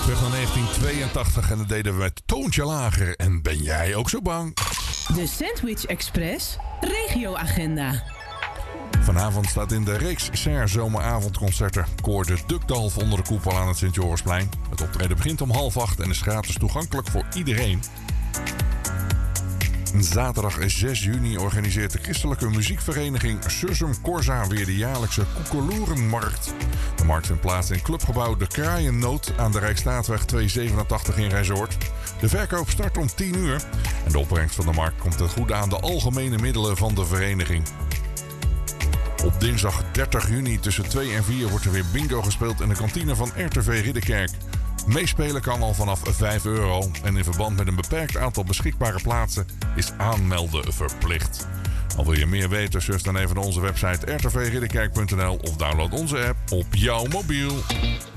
Terug naar 1982 en dat deden we met Toontje Lager. En ben jij ook zo bang? De Sandwich Express regioagenda. Vanavond staat in de reeks Serre zomeravondconcerten koor de Dukdalf onder de koepel aan het Sint-Jorisplein. Het optreden begint om 7:30 en is gratis toegankelijk voor iedereen. Zaterdag 6 juni organiseert de christelijke muziekvereniging Sursum Corsa weer de jaarlijkse Koekeloerenmarkt. De markt vindt plaats in clubgebouw De Kraaiennoot aan de Rijksstaatweg 287 in Rijsoord. De verkoop start om 10 uur en de opbrengst van de markt komt ten goede aan de algemene middelen van de vereniging. Op dinsdag 30 juni tussen 2 en 4 wordt er weer bingo gespeeld in de kantine van RTV Ridderkerk. Meespelen kan al vanaf €5 en in verband met een beperkt aantal beschikbare plaatsen is aanmelden verplicht. Al wil je meer weten, surf dan even naar onze website rtvridderkerk.nl of download onze app op jouw mobiel.